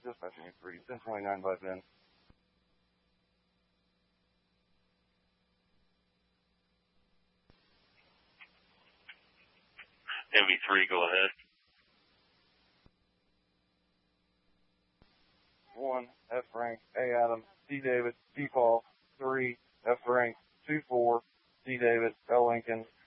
Dispatching 3, 1029 by Ben. MV3, go ahead. 1, F rank, A Adam, C David, C Paul, 3, F rank, 2-4, C David, L Lincoln,